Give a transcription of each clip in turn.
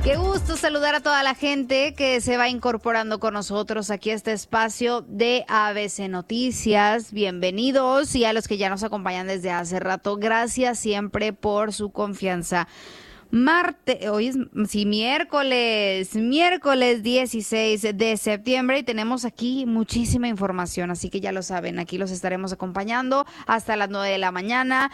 Qué gusto saludar a toda la gente que se va incorporando con nosotros aquí a este espacio de ABC Noticias. Bienvenidos, y a los que ya nos acompañan desde hace rato, gracias siempre por su confianza. Hoy es miércoles 16 de septiembre y tenemos aquí muchísima información, así que ya lo saben, aquí los estaremos acompañando hasta las 9 de la mañana.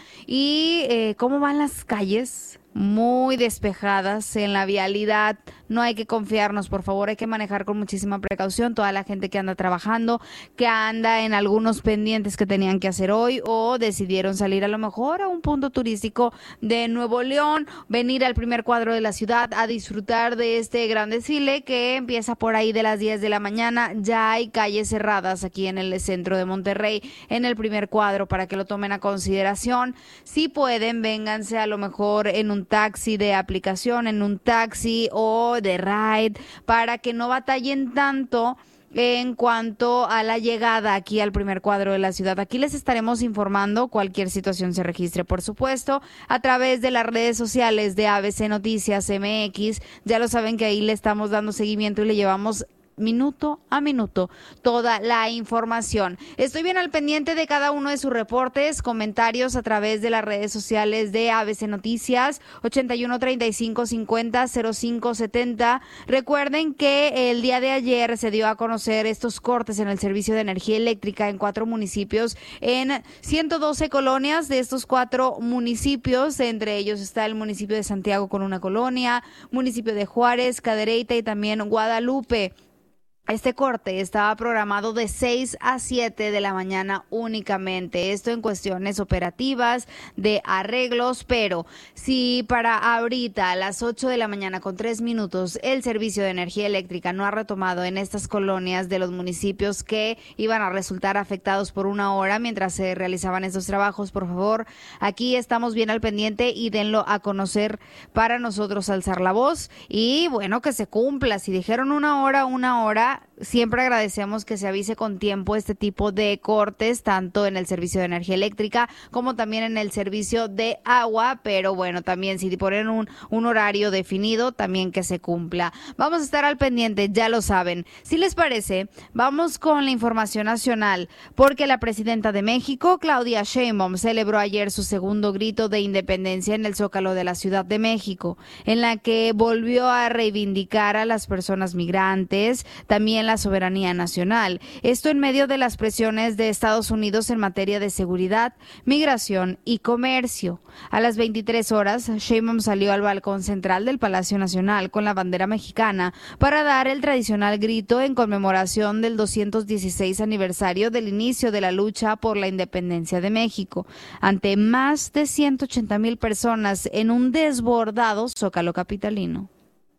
¿Y cómo van las calles? Muy despejadas en la vialidad, no hay que confiarnos, por favor, hay que manejar con muchísima precaución. Toda la gente que anda trabajando, que anda en algunos pendientes que tenían que hacer hoy o decidieron salir a lo mejor a un punto turístico de Nuevo León, venir al primer cuadro de la ciudad a disfrutar de este gran desfile que empieza por ahí de las 10 de la mañana. Ya hay calles cerradas aquí en el centro de Monterrey, en el primer cuadro, para que lo tomen a consideración. Si pueden, vénganse a lo mejor en un taxi de aplicación, en un taxi o de ride, para que no batallen tanto en cuanto a la llegada aquí al primer cuadro de la ciudad. Aquí les estaremos informando cualquier situación se registre, por supuesto, a través de las redes sociales de ABC Noticias MX. Ya lo saben que ahí le estamos dando seguimiento y le llevamos minuto a minuto toda la información. Estoy bien al pendiente de cada uno de sus reportes, comentarios a través de las redes sociales de ABC Noticias, 81 35 50 05 70. Recuerden que el día de ayer se dio a conocer estos cortes en el servicio de energía eléctrica en 4 municipios, en 112 colonias de estos 4 municipios. Entre ellos está el municipio de Santiago con una colonia, municipio de Juárez, Cadereyta y también Guadalupe. Este corte estaba programado de 6 a 7 de la mañana únicamente. Esto en cuestiones operativas de arreglos, pero si para ahorita a las 8 de la mañana con 3 minutos el servicio de energía eléctrica no ha retomado en estas colonias de los municipios que iban a resultar afectados por una hora mientras se realizaban estos trabajos, por favor, aquí estamos bien al pendiente y denlo a conocer para nosotros alzar la voz y bueno, que se cumpla. Si dijeron una hora, siempre agradecemos que se avise con tiempo este tipo de cortes, tanto en el servicio de energía eléctrica como también en el servicio de agua, pero bueno, también si ponen un horario definido, también que se cumpla. Vamos a estar al pendiente, ya lo saben. Si les parece, vamos con la información nacional, porque la presidenta de México, Claudia Sheinbaum, celebró ayer su segundo grito de independencia en el Zócalo de la Ciudad de México, en la que volvió a reivindicar a las personas migrantes, también la soberanía nacional. Esto en medio de las presiones de Estados Unidos en materia de seguridad, migración y comercio. A las 23 horas, Sheinbaum salió al balcón central del Palacio Nacional con la bandera mexicana para dar el tradicional grito en conmemoración del 216 aniversario del inicio de la lucha por la independencia de México, ante más de 180,000 personas en un desbordado Zócalo capitalino.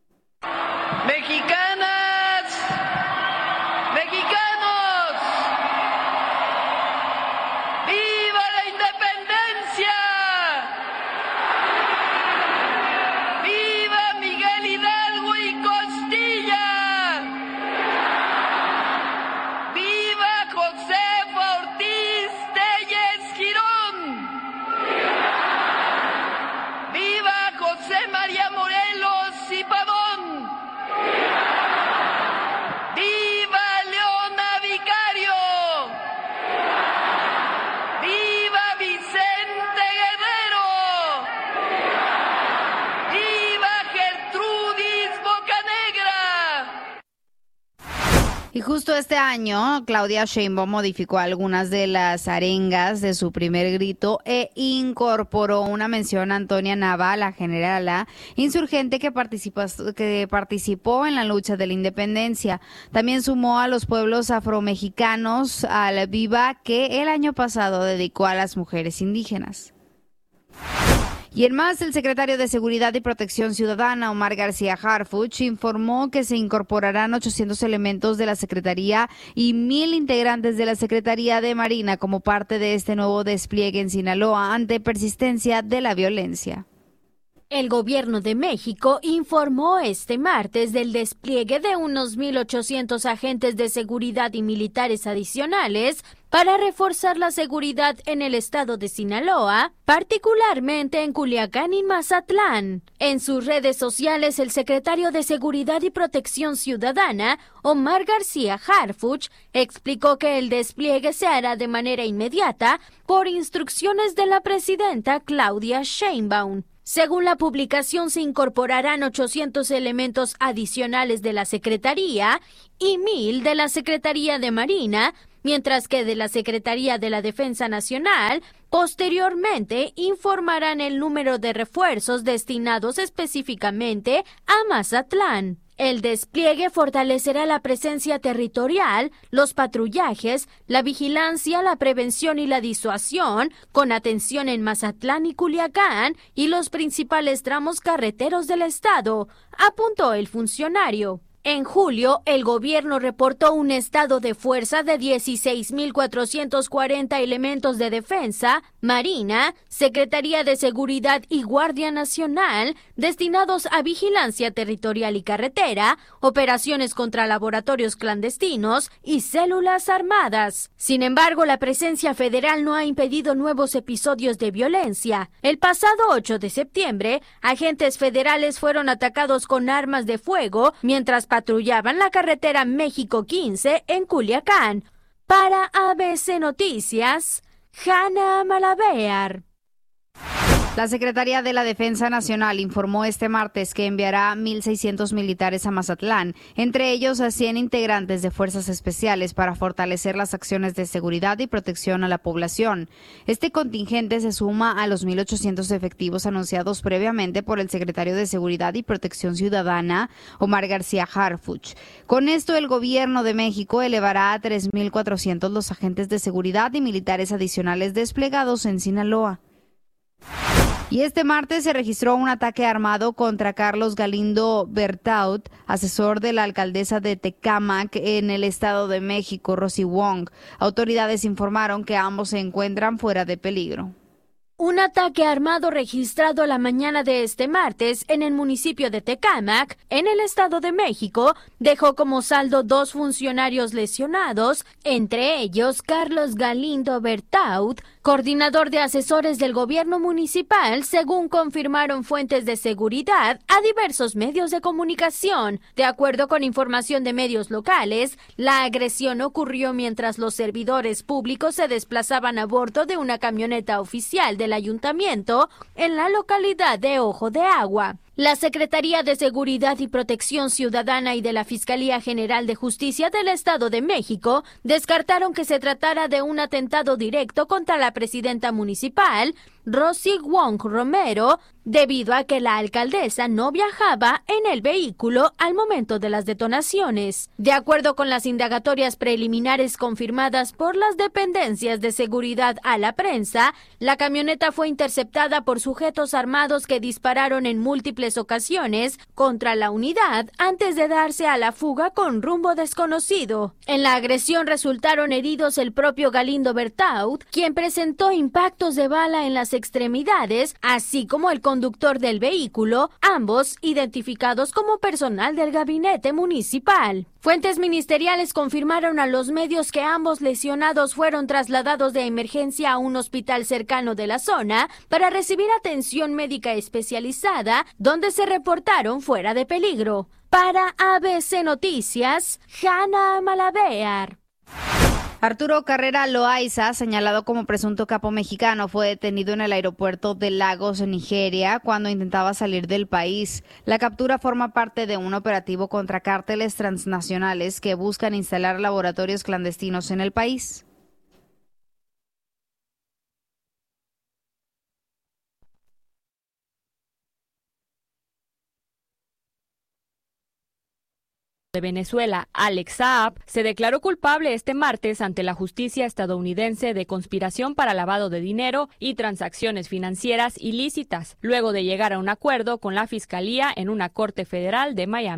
Y justo este año, Claudia Sheinbaum modificó algunas de las arengas de su primer grito e incorporó una mención a Antonia Nava, la generala insurgente que participó en la lucha de la independencia. También sumó a los pueblos afromexicanos al Viva que el año pasado dedicó a las mujeres indígenas. Y en más, el secretario de Seguridad y Protección Ciudadana, Omar García Harfuch, informó que se incorporarán 800 elementos de la Secretaría y 1,000 integrantes de la Secretaría de Marina como parte de este nuevo despliegue en Sinaloa ante persistencia de la violencia. El gobierno de México informó este martes del despliegue de unos 1,800 agentes de seguridad y militares adicionales para reforzar la seguridad en el estado de Sinaloa, particularmente en Culiacán y Mazatlán. En sus redes sociales, el secretario de Seguridad y Protección Ciudadana, Omar García Harfuch, explicó que el despliegue se hará de manera inmediata por instrucciones de la presidenta Claudia Sheinbaum. Según la publicación, se incorporarán 800 elementos adicionales de la Secretaría y 1,000 de la Secretaría de Marina, mientras que de la Secretaría de la Defensa Nacional posteriormente informarán el número de refuerzos destinados específicamente a Mazatlán. El despliegue fortalecerá la presencia territorial, los patrullajes, la vigilancia, la prevención y la disuasión, con atención en Mazatlán y Culiacán y los principales tramos carreteros del estado, apuntó el funcionario. En julio, el gobierno reportó un estado de fuerza de 16,440 elementos de defensa, Marina, Secretaría de Seguridad y Guardia Nacional destinados a vigilancia territorial y carretera, operaciones contra laboratorios clandestinos y células armadas. Sin embargo, la presencia federal no ha impedido nuevos episodios de violencia. El pasado 8 de septiembre, agentes federales fueron atacados con armas de fuego mientras patrullaban la carretera México 15 en Culiacán. Para ABC Noticias, Hanna Malavéar. La Secretaría de la Defensa Nacional informó este martes que enviará 1,600 militares a Mazatlán, entre ellos a 100 integrantes de fuerzas especiales para fortalecer las acciones de seguridad y protección a la población. Este contingente se suma a los 1,800 efectivos anunciados previamente por el secretario de Seguridad y Protección Ciudadana, Omar García Harfuch. Con esto, el gobierno de México elevará a 3,400 los agentes de seguridad y militares adicionales desplegados en Sinaloa. Y este martes se registró un ataque armado contra Carlos Galindo Bertaud, asesor de la alcaldesa de Tecámac en el Estado de México, Rosy Wong. Autoridades informaron que ambos se encuentran fuera de peligro. Un ataque armado registrado la mañana de este martes en el municipio de Tecámac, en el Estado de México, dejó como saldo 2 funcionarios lesionados, entre ellos Carlos Galindo Bertaud, coordinador de asesores del gobierno municipal, según confirmaron fuentes de seguridad a diversos medios de comunicación. De acuerdo con información de medios locales, la agresión ocurrió mientras los servidores públicos se desplazaban a bordo de una camioneta oficial del ayuntamiento en la localidad de Ojo de Agua. La Secretaría de Seguridad y Protección Ciudadana y de la Fiscalía General de Justicia del Estado de México descartaron que se tratara de un atentado directo contra la presidenta municipal, Rosy Wong Romero, debido a que la alcaldesa no viajaba en el vehículo al momento de las detonaciones. De acuerdo con las indagatorias preliminares confirmadas por las dependencias de seguridad a la prensa, la camioneta fue interceptada por sujetos armados que dispararon en múltiples ocasiones contra la unidad antes de darse a la fuga con rumbo desconocido. En la agresión resultaron heridos el propio Galindo Bertaud, quien presentó impactos de bala en las extremidades, así como el conductor del vehículo, ambos identificados como personal del gabinete municipal. Fuentes ministeriales confirmaron a los medios que ambos lesionados fueron trasladados de emergencia a un hospital cercano de la zona para recibir atención médica especializada, donde se reportaron fuera de peligro. Para ABC Noticias, Hanna Malavéar. Arturo Carrera Loaiza, señalado como presunto capo mexicano, fue detenido en el aeropuerto de Lagos, en Nigeria, cuando intentaba salir del país. La captura forma parte de un operativo contra cárteles transnacionales que buscan instalar laboratorios clandestinos en el país. De Venezuela, Alex Saab, se declaró culpable este martes ante la justicia estadounidense de conspiración para lavado de dinero y transacciones financieras ilícitas, luego de llegar a un acuerdo con la Fiscalía en una corte federal de Miami.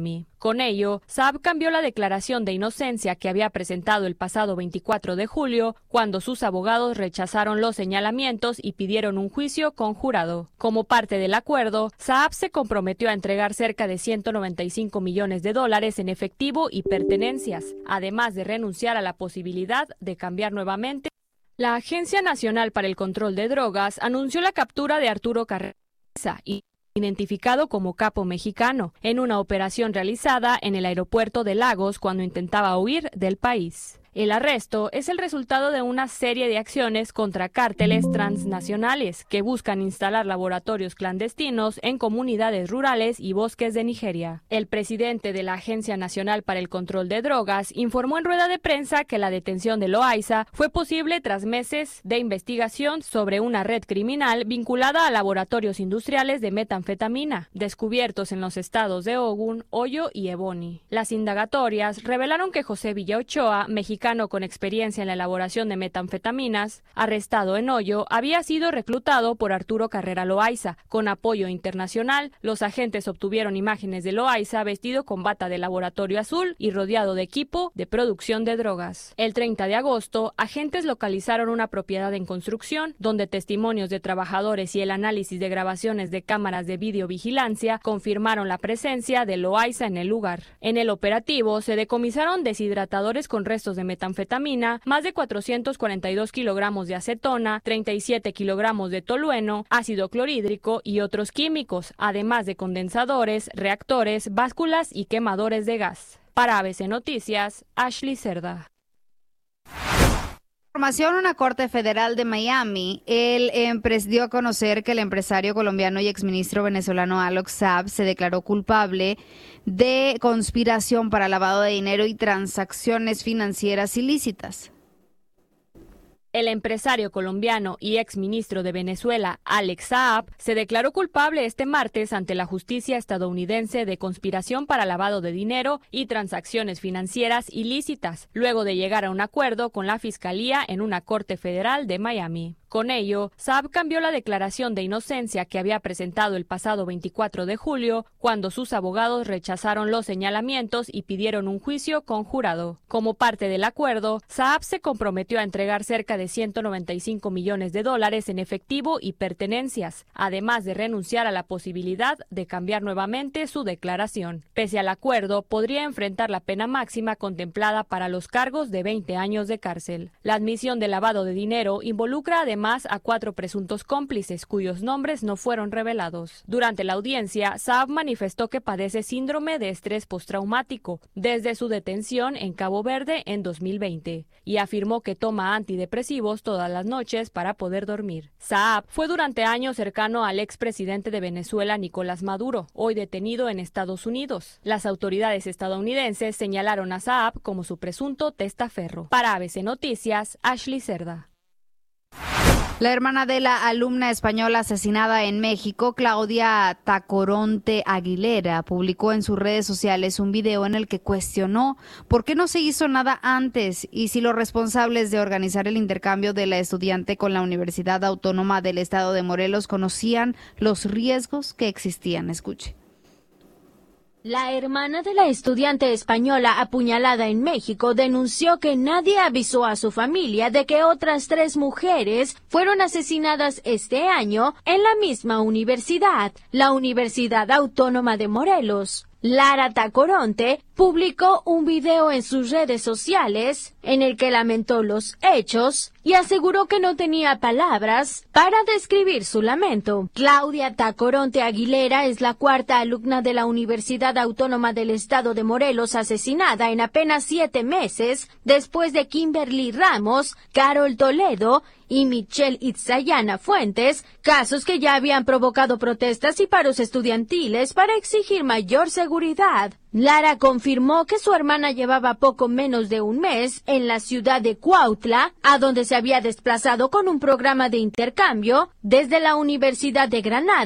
Con ello, Saab cambió la declaración de inocencia que había presentado el pasado 24 de julio, cuando sus abogados rechazaron los señalamientos y pidieron un juicio conjurado. Como parte del acuerdo, Saab se comprometió a entregar cerca de 195 millones de dólares en efectivo y pertenencias, además de renunciar a la posibilidad de cambiar nuevamente. La Agencia Nacional para el Control de Drogas anunció la captura de Arturo Carrera, identificado como capo mexicano, en una operación realizada en el aeropuerto de Lagos cuando intentaba huir del país. El arresto es el resultado de una serie de acciones contra cárteles transnacionales que buscan instalar laboratorios clandestinos en comunidades rurales y bosques de Nigeria. El presidente de la Agencia Nacional para el Control de Drogas informó en rueda de prensa que la detención de Loaiza fue posible tras meses de investigación sobre una red criminal vinculada a laboratorios industriales de metanfetamina, descubiertos en los estados de Ogun, Oyo y Ebonyi. Las indagatorias revelaron que José Villaochoa, mexicano con experiencia en la elaboración de metanfetaminas, arrestado en Oyo, había sido reclutado por Arturo Carrera Loaiza. Con apoyo internacional, los agentes obtuvieron imágenes de Loaiza vestido con bata de laboratorio azul y rodeado de equipo de producción de drogas. El 30 de agosto, agentes localizaron una propiedad en construcción, donde testimonios de trabajadores y el análisis de grabaciones de cámaras de videovigilancia confirmaron la presencia de Loaiza en el lugar. En el operativo, se decomisaron deshidratadores con restos de metanfetamina, más de 442 kilogramos de acetona, 37 kilogramos de tolueno, ácido clorhídrico y otros químicos, además de condensadores, reactores, básculas y quemadores de gas. Para ABC Noticias, Ashley Cerda. Información, una corte federal de Miami dio a conocer que el empresario colombiano y exministro venezolano Alex Saab se declaró culpable de conspiración para lavado de dinero y transacciones financieras ilícitas. El empresario colombiano y exministro de Venezuela, Alex Saab, se declaró culpable este martes ante la justicia estadounidense de conspiración para lavado de dinero y transacciones financieras ilícitas, luego de llegar a un acuerdo con la Fiscalía en una corte federal de Miami. Con ello, Saab cambió la declaración de inocencia que había presentado el pasado 24 de julio, cuando sus abogados rechazaron los señalamientos y pidieron un juicio conjurado. Como parte del acuerdo, Saab se comprometió a entregar cerca de 195 millones de dólares en efectivo y pertenencias, además de renunciar a la posibilidad de cambiar nuevamente su declaración. Pese al acuerdo, podría enfrentar la pena máxima contemplada para los cargos de 20 años de cárcel. La admisión de lavado de dinero involucra además a 4 presuntos cómplices cuyos nombres no fueron revelados. Durante la audiencia, Saab manifestó que padece síndrome de estrés postraumático desde su detención en Cabo Verde en 2020 y afirmó que toma antidepresivos todas las noches para poder dormir. Saab fue durante años cercano al expresidente de Venezuela, Nicolás Maduro, hoy detenido en Estados Unidos. Las autoridades estadounidenses señalaron a Saab como su presunto testaferro. Para ABC Noticias, Ashley Cerda. La hermana de la alumna española asesinada en México, Claudia Tacoronte Aguilera, publicó en sus redes sociales un video en el que cuestionó por qué no se hizo nada antes y si los responsables de organizar el intercambio de la estudiante con la Universidad Autónoma del Estado de Morelos conocían los riesgos que existían. Escuche. La hermana de la estudiante española apuñalada en México denunció que nadie avisó a su familia de que otras 3 mujeres fueron asesinadas este año en la misma universidad, la Universidad Autónoma de Morelos. Lara Tacoronte publicó un video en sus redes sociales en el que lamentó los hechos y aseguró que no tenía palabras para describir su lamento. Claudia Tacoronte Aguilera es la 4ª alumna de la Universidad Autónoma del Estado de Morelos asesinada en apenas 7 meses después de Kimberly Ramos, Carol Toledo y Michelle Itzayana Fuentes, casos que ya habían provocado protestas y paros estudiantiles para exigir mayor seguridad. Lara confirmó que su hermana llevaba poco menos de un mes en la ciudad de Cuautla, a donde se había desplazado con un programa de intercambio desde la Universidad de Granada,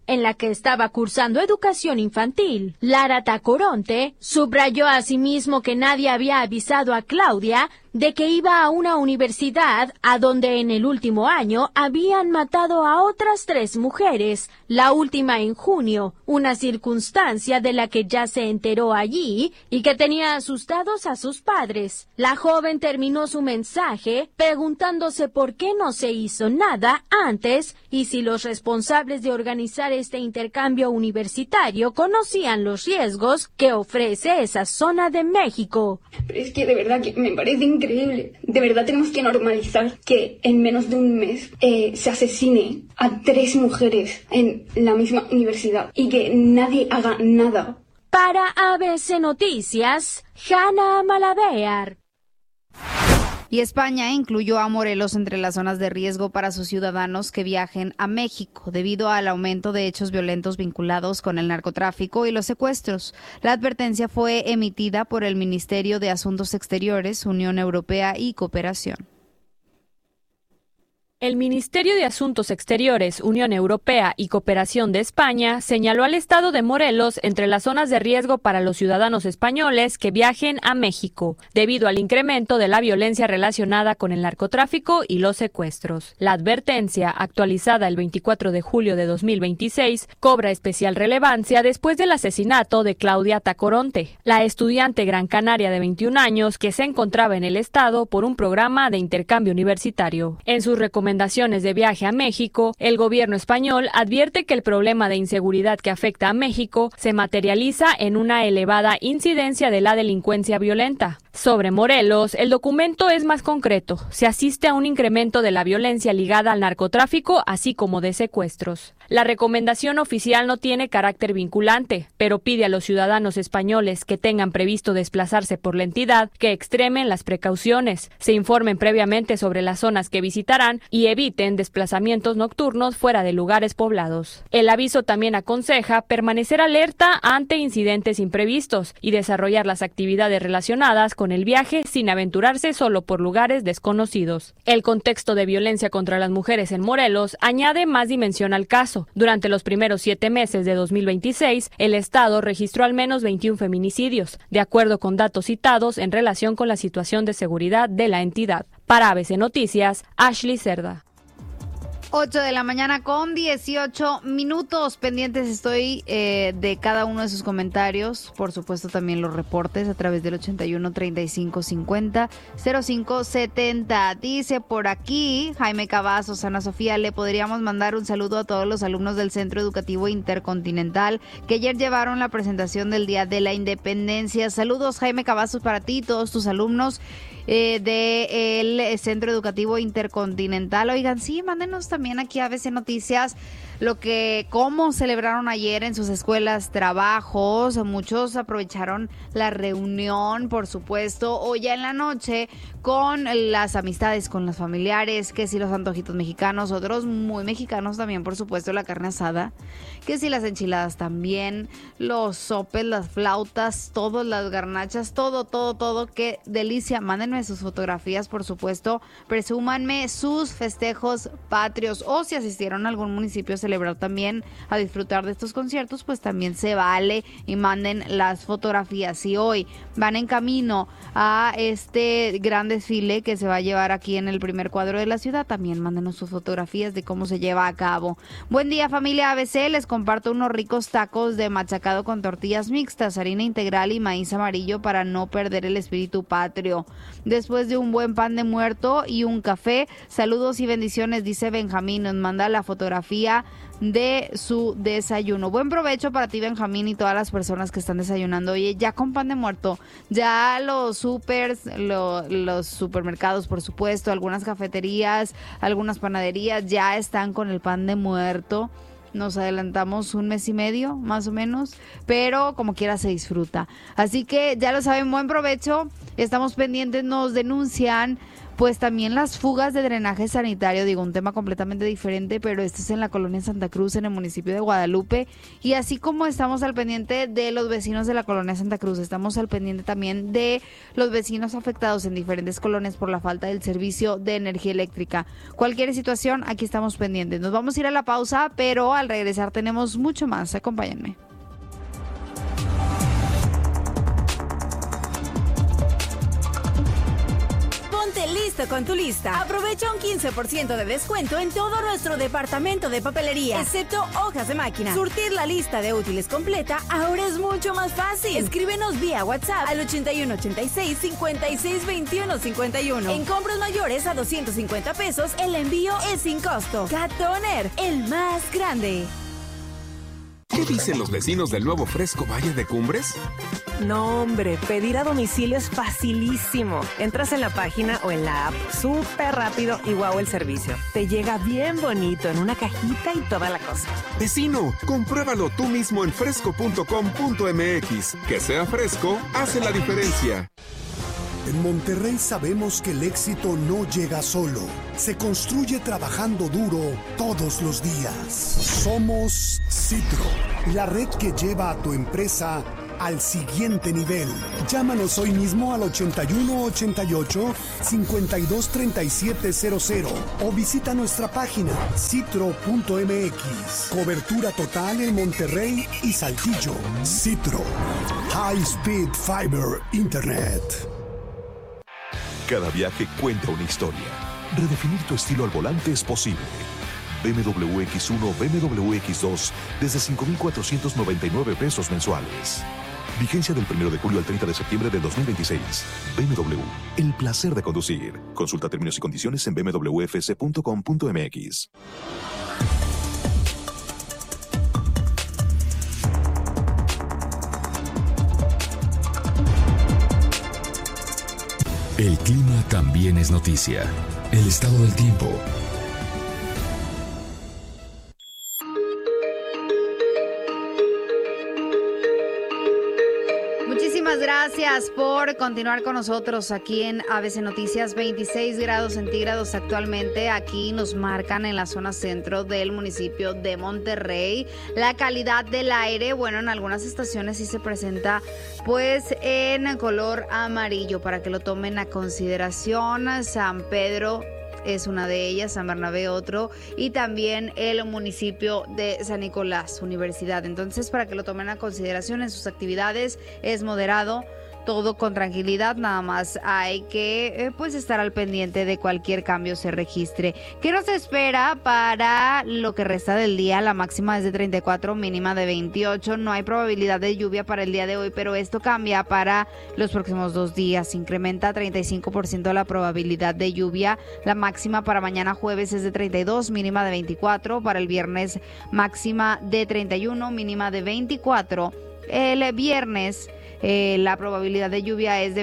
en la que estaba cursando educación infantil. Lara Tacoronte subrayó asimismo que nadie había avisado a Claudia de que iba a una universidad a donde en el último año habían matado a otras 3 mujeres, la última en junio, una circunstancia de la que ya se enteró allí y que tenía asustados a sus padres. La joven terminó su mensaje preguntándose por qué no se hizo nada antes y si los responsables de organizar este intercambio universitario conocían los riesgos que ofrece esa zona de México. Pero es que de verdad que me parece increíble. De verdad tenemos que normalizar que en menos de un mes se asesine a 3 mujeres en la misma universidad y que nadie haga nada. Para ABC Noticias, Hanna Malavear. Y España incluyó a Morelos entre las zonas de riesgo para sus ciudadanos que viajen a México debido al aumento de hechos violentos vinculados con el narcotráfico y los secuestros. La advertencia fue emitida por el Ministerio de Asuntos Exteriores, Unión Europea y Cooperación. El Ministerio de Asuntos Exteriores, Unión Europea y Cooperación de España señaló al estado de Morelos entre las zonas de riesgo para los ciudadanos españoles que viajen a México, debido al incremento de la violencia relacionada con el narcotráfico y los secuestros. La advertencia, actualizada el 24 de julio de 2026, cobra especial relevancia después del asesinato de Claudia Tacoronte, la estudiante gran canaria de 21 años que se encontraba en el estado por un programa de intercambio universitario. En sus recomendaciones de viaje a México, el gobierno español advierte que el problema de inseguridad que afecta a México se materializa en una elevada incidencia de la delincuencia violenta. Sobre Morelos, el documento es más concreto. Se asiste a un incremento de la violencia ligada al narcotráfico, así como de secuestros. La recomendación oficial no tiene carácter vinculante, pero pide a los ciudadanos españoles que tengan previsto desplazarse por la entidad que extremen las precauciones, se informen previamente sobre las zonas que visitarán y eviten desplazamientos nocturnos fuera de lugares poblados. El aviso también aconseja permanecer alerta ante incidentes imprevistos y desarrollar las actividades relacionadas con el viaje sin aventurarse solo por lugares desconocidos. El contexto de violencia contra las mujeres en Morelos añade más dimensión al caso. Durante los primeros 7 meses de 2026, el Estado registró al menos 21 feminicidios, de acuerdo con datos citados en relación con la situación de seguridad de la entidad. Para ABC Noticias, Ashley Cerda. 8 de la mañana con 18 minutos. Pendientes estoy de cada uno de sus comentarios. Por supuesto, también los reportes a través del 81 35 50 05 70. Dice por aquí Jaime Cavazos, Ana Sofía, le podríamos mandar un saludo a todos los alumnos del Centro Educativo Intercontinental que ayer llevaron la presentación del Día de la Independencia. Saludos, Jaime Cavazos, para ti y todos tus alumnos del Centro Educativo Intercontinental. Oigan, sí, mándenos también aquí a ABC Noticias cómo celebraron ayer en sus escuelas trabajos. Muchos aprovecharon la reunión, por supuesto, o ya en la noche con las amistades, con los familiares, que si los antojitos mexicanos, otros muy mexicanos también, por supuesto, la carne asada, que si las enchiladas también, los sopes, las flautas, todas las garnachas, todo, qué delicia. Mándenme sus fotografías, por supuesto, presúmanme sus festejos patrios, o si asistieron a algún municipio a celebrar también, a disfrutar de estos conciertos, pues también se vale, y manden las fotografías. Si hoy van en camino a este gran desfile que se va a llevar aquí en el primer cuadro de la ciudad, también mándenos sus fotografías de cómo se lleva a cabo. Buen día, familia ABC, les comparto unos ricos tacos de machacado con tortillas mixtas, harina integral y maíz amarillo para no perder el espíritu patrio. Después de un buen pan de muerto y un café, saludos y bendiciones, dice Benjamín, nos manda la fotografía de su desayuno. Buen provecho para ti, Benjamín, y todas las personas que están desayunando. Oye, ya con pan de muerto, ya los los supermercados, por supuesto, algunas cafeterías, algunas panaderías ya están con el pan de muerto. Nos adelantamos 1 mes y medio, más o menos, pero como quiera se disfruta. Así que ya lo saben, buen provecho. Estamos pendientes, nos denuncian pues también las fugas de drenaje sanitario, digo, un tema completamente diferente, pero esto es en la colonia Santa Cruz, en el municipio de Guadalupe, y así como estamos al pendiente de los vecinos de la colonia Santa Cruz, estamos al pendiente también de los vecinos afectados en diferentes colonias por la falta del servicio de energía eléctrica. Cualquier situación, aquí estamos pendientes. Nos vamos a ir a la pausa, pero al regresar tenemos mucho más. Acompáñenme. Ponte listo con tu lista. Aprovecha un 15% de descuento en todo nuestro departamento de papelería, excepto hojas de máquina. Surtir la lista de útiles completa ahora es mucho más fácil. Escríbenos vía WhatsApp al 8186-562151. En compras mayores a 250 pesos, el envío es sin costo. Cat Toner, el más grande. ¿Qué dicen los vecinos del nuevo Fresco Valle de Cumbres? No, hombre, pedir a domicilio es facilísimo. Entras en la página o en la app, súper rápido y guau el servicio. Te llega bien bonito en una cajita y toda la cosa. Vecino, compruébalo tú mismo en fresco.com.mx. Que sea fresco, hace la diferencia. En Monterrey sabemos que el éxito no llega solo, se construye trabajando duro todos los días. Somos Citro, la red que lleva a tu empresa al siguiente nivel. Llámanos hoy mismo al 8188-523700 o visita nuestra página citro.mx. Cobertura total en Monterrey y Saltillo. Citro, High Speed Fiber Internet. Cada viaje cuenta una historia. Redefinir tu estilo al volante es posible. BMW X1, BMW X2 desde 5,499 pesos mensuales. Vigencia del 1 de julio al 30 de septiembre de 2026. BMW, el placer de conducir. Consulta términos y condiciones en bmwfc.com.mx. El clima también es noticia. El estado del tiempo. Muchísimas gracias por continuar con nosotros aquí en ABC Noticias. 26 grados centígrados actualmente. Aquí nos marcan en la zona centro del municipio de Monterrey. La calidad del aire, bueno, en algunas estaciones sí se presenta pues en color amarillo para que lo tomen a consideración. San Pedro es una de ellas, San Bernabé otro, y también el municipio de San Nicolás, Universidad. Entonces, para que lo tomen a consideración en sus actividades, es moderado, todo con tranquilidad, nada más hay que pues estar al pendiente de cualquier cambio se registre. ¿Qué nos espera para lo que resta del día? La máxima es de 34, mínima de 28. No hay probabilidad de lluvia para el día de hoy, pero esto cambia para los próximos 2 días. Incrementa a 35% la probabilidad de lluvia. La máxima para mañana jueves es de 32, mínima de 24. Para el viernes máxima de 31, mínima de 24. El viernes la probabilidad de lluvia es de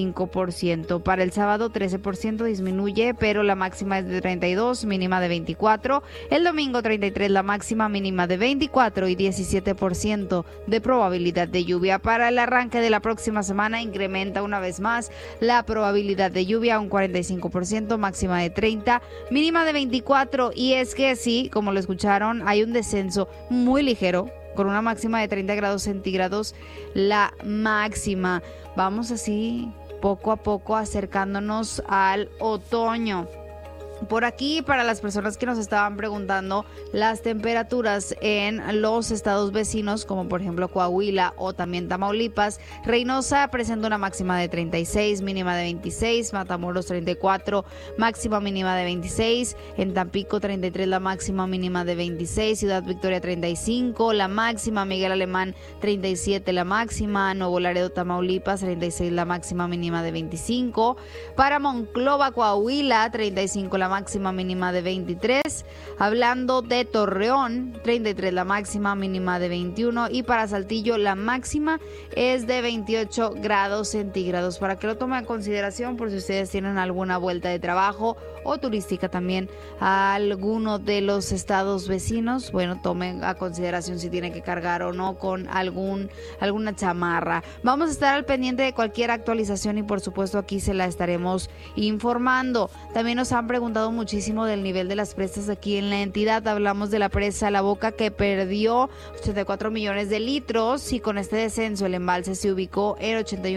25%. Para el sábado 13% disminuye, pero la máxima es de 32, mínima de 24. El domingo 33, la máxima, mínima de 24 y 17% de probabilidad de lluvia. Para el arranque de la próxima semana incrementa una vez más la probabilidad de lluvia a un 45%, máxima de 30, mínima de 24. Y es que sí, como lo escucharon, hay un descenso muy ligero, con una máxima de 30 grados centígrados, la máxima. Vamos así poco a poco acercándonos al otoño. Por aquí, para las personas que nos estaban preguntando, las temperaturas en los estados vecinos, como por ejemplo Coahuila o también Tamaulipas. Reynosa presenta una máxima de 36, mínima de 26. Matamoros 34, máxima mínima de 26. En Tampico 33, la máxima mínima de 26. Ciudad Victoria 35, la máxima. Miguel Alemán 37, la máxima. Nuevo Laredo, Tamaulipas 36, la máxima mínima de 25. Para Monclova, Coahuila 35, la máxima mínima de 23. Hablando de Torreón, 33 la máxima mínima de 21. Y para Saltillo la máxima es de 28 grados centígrados. Para que lo tome en consideración por si ustedes tienen alguna vuelta de trabajo o turística también a alguno de los estados vecinos, bueno, tomen a consideración si tiene que cargar o no con alguna chamarra. Vamos a estar al pendiente de cualquier actualización y por supuesto aquí se la estaremos informando. También nos han preguntado muchísimo del nivel de las presas aquí en la entidad. Hablamos de la presa La Boca, que perdió 84 millones de litros y con este descenso el embalse se ubicó en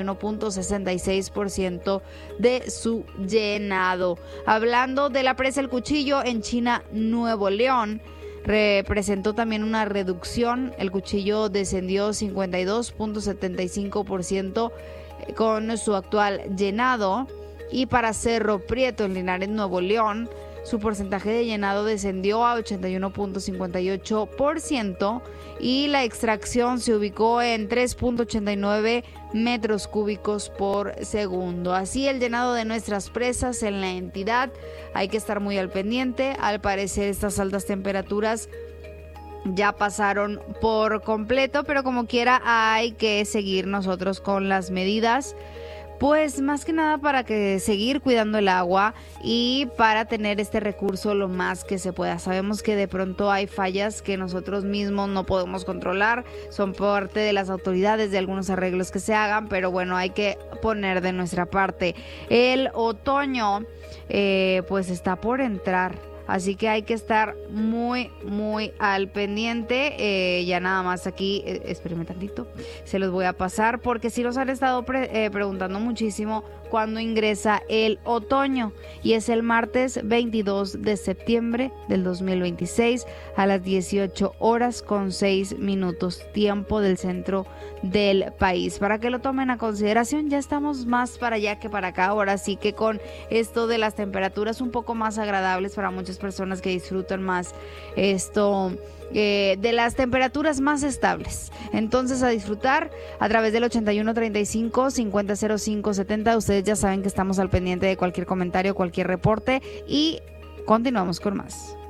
81.66% de su llenado. Hablando de la presa El Cuchillo en China, Nuevo León, representó también una reducción. El Cuchillo descendió 52.75% con su actual llenado. Y para Cerro Prieto en Linares, Nuevo León, su porcentaje de llenado descendió a 81.58% y la extracción se ubicó en 3.89 metros cúbicos por segundo. Así el llenado de nuestras presas en la entidad, hay que estar muy al pendiente. Al parecer estas altas temperaturas ya pasaron por completo, pero como quiera hay que seguir nosotros con las medidas. Pues más que nada para que seguir cuidando el agua y para tener este recurso lo más que se pueda. Sabemos que de pronto hay fallas que nosotros mismos no podemos controlar, son parte de las autoridades, de algunos arreglos que se hagan, pero bueno, hay que poner de nuestra parte. El otoño pues está por entrar. Así que hay que estar muy, muy al pendiente. Ya nada más aquí, espérenme tantito, se los voy a pasar porque sí nos han estado preguntando muchísimo cuándo ingresa el otoño. Y es el martes 22 de septiembre del 2026 a las 18:06, tiempo del centro del país. Para que lo tomen a consideración, ya estamos más para allá que para acá. Ahora sí que con esto de las temperaturas un poco más agradables para muchas personas que disfrutan más esto de las temperaturas más estables. Entonces a disfrutar a través del 8135-500570. Ustedes ya saben que estamos al pendiente de cualquier comentario, cualquier reporte y continuamos con más.